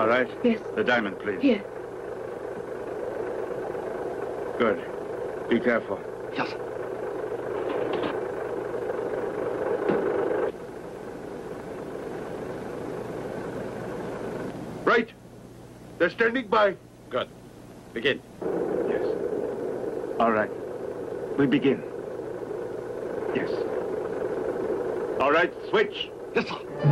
right? Yes. The diamond, please. Here. Good. Be careful. Yes, sir. Right. They're standing by. Good. Begin. Yes. All right. We begin. Yes. All right, switch. Yes, sir.